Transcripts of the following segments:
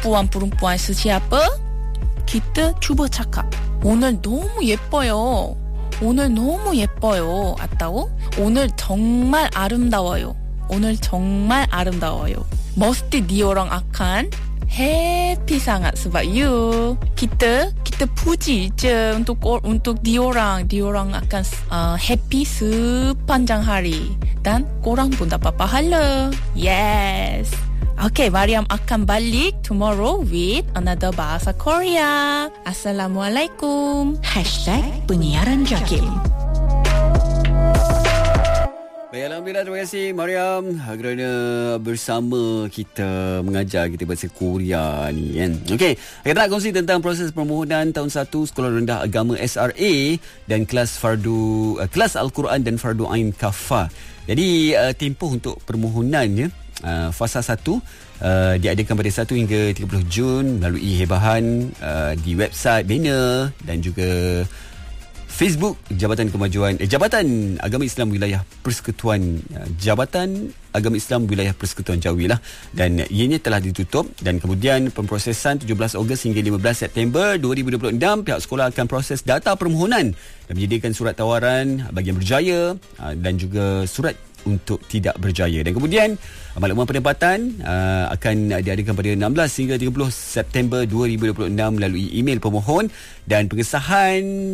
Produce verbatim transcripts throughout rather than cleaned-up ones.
perempuan-perempuan sesiapa, kita cuba cakap, 오늘 너무 예뻐요. 오늘 너무 예뻐요. atau 오늘 정말 아름다워요. 오늘 정말 아름다워요. Mesti diorang akan happy sangat sebab you. Kita kita puji je untuk untuk diorang. Diorang akan uh, happy sepanjang hari dan korang pun dapat pahala. Yes. Okay, Mariam akan balik tomorrow with another bahasa Korea. Assalamualaikum. Hashtag Penyiaran Jakim. Baik, Alhamdulillah, terima kasih Mariam kerana bersama kita mengajar kita bahasa Korea ni kan. Okey, kita nak kongsi tentang proses permohonan tahun satu Sekolah Rendah Agama S R A dan kelas fardu uh, kelas Al-Quran dan Fardu Ain Kafah. Jadi uh, tempoh untuk permohonannya uh, fasa satu uh, diadakan pada satu hingga tiga puluh Jun melalui hebahan uh, di website, banner dan juga Facebook Jabatan Kemajuan eh, Jabatan Agama Islam Wilayah Persekutuan Jabatan Agama Islam Wilayah Persekutuan Jawi lah, dan ianya telah ditutup. Dan kemudian pemprosesan tujuh belas Ogos hingga lima belas September dua ribu dua puluh enam, pihak sekolah akan proses data permohonan dan menyediakan surat tawaran bagi yang berjaya dan juga surat untuk tidak berjaya. Dan kemudian makluman penempatan uh, akan diadakan pada enam belas hingga tiga puluh September dua ribu dua puluh enam melalui email pemohon, dan pengesahan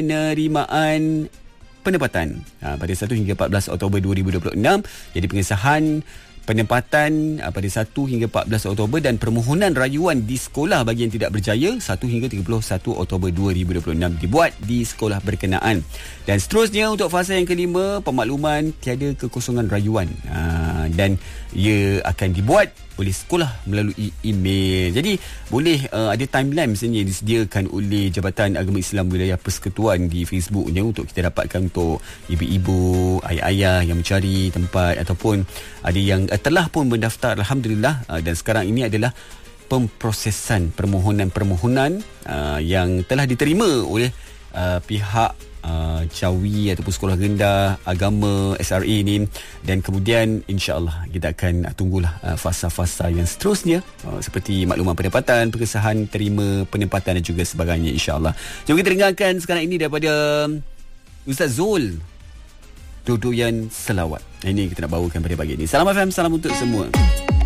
penerimaan penempatan uh, pada satu hingga empat belas Oktober dua ribu dua puluh enam. Jadi pengesahan penempatan uh, pada satu hingga empat belas Oktober dan permohonan rayuan di sekolah bagi yang tidak berjaya satu hingga tiga puluh satu Oktober dua ribu dua puluh enam dibuat di sekolah berkenaan. Dan seterusnya untuk fasa yang kelima, pemakluman tiada kekosongan rayuan uh, dan ia akan dibuat oleh sekolah melalui email. Jadi boleh uh, ada timeline misalnya yang disediakan oleh Jabatan Agama Islam Wilayah Persekutuan di Facebooknya untuk kita dapatkan untuk ibu-ibu, ayah-ayah yang mencari tempat ataupun ada yang uh, telah pun mendaftar, Alhamdulillah. Uh, dan sekarang ini adalah pemprosesan permohonan-permohonan uh, yang telah diterima oleh uh, pihak Uh, Jawi ataupun Sekolah Rendah Agama S R A ni. Dan kemudian insya-Allah kita akan uh, tunggulah uh, fasa-fasa yang seterusnya uh, seperti makluman penempatan, pengesahan terima penempatan dan juga sebagainya, insya-Allah. Jom kita dengarkan sekarang ini daripada Ustaz Zul, Dodoyan Selawat. Ini kita nak bawakan pada pagi ini. Salam F M, salam untuk semua.